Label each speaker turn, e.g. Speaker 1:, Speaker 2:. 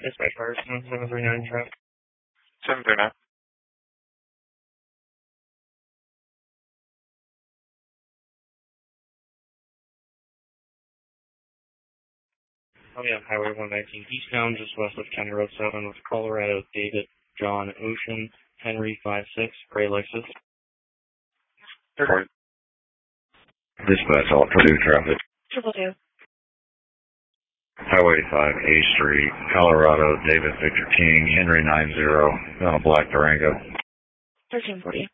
Speaker 1: Dispatch fire 739 traffic.
Speaker 2: 739.
Speaker 1: Oh yeah, Highway 119 eastbound, just west of County Road 7 with Colorado, David, John, Ocean, Henry 56, gray Lexus.
Speaker 2: 30.
Speaker 3: Dispatch, all 2 traffic.
Speaker 4: 222.
Speaker 3: Highway 5, A Street, Colorado, David Victor King, Henry 90, on a black Durango.
Speaker 4: 1340.